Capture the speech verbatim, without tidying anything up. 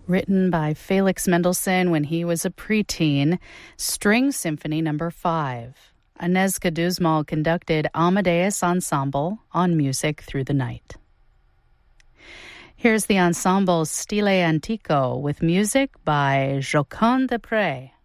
Written by Felix Mendelssohn when he was a preteen, String Symphony Number five. Aneska Duzmal conducted Amadeus Ensemble on Music Through the Night. Here's the ensemble Stile Antico with music by Jocond Desprez.